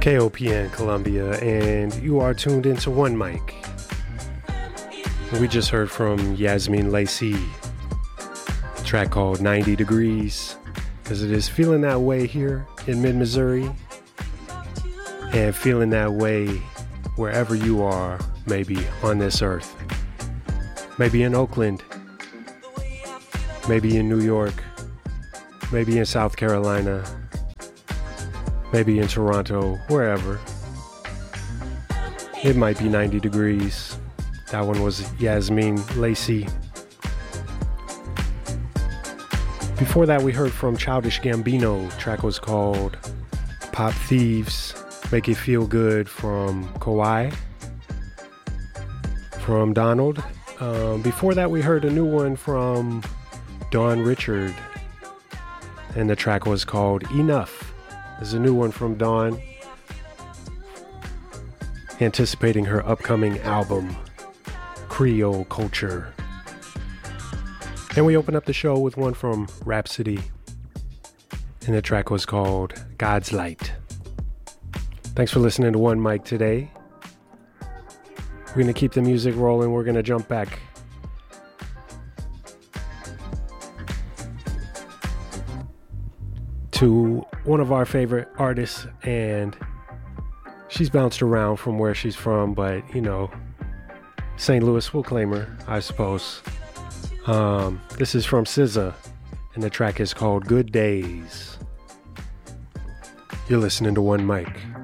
KOPN Columbia, and you are tuned into One Mic. We just heard from Yasmin Lacey, a track called 90 Degrees, because it is feeling that way here in mid-Missouri, and feeling that way wherever you are, maybe on this earth. Maybe in Oakland, maybe in New York, maybe in South Carolina, maybe in Toronto, wherever. It might be 90 degrees. That one was Yasmin Lacey. Before that, we heard from Childish Gambino. The track was called Pop Thieves, Make It Feel Good from Kawhi, from Donald. Before that, we heard a new one from Dawn Richard, and the track was called Enough. There's a new one from Dawn, anticipating her upcoming album, Creole Culture. And we open up the show with one from Rhapsody, and the track was called God's Light. Thanks for listening to One Mic today. We're going to keep the music rolling. We're going to jump back to one of our favorite artists, and she's bounced around from where she's from, but you know, St. Louis will claim her, I suppose. This is from SZA, and the track is called Good Days. You're listening to One Mic.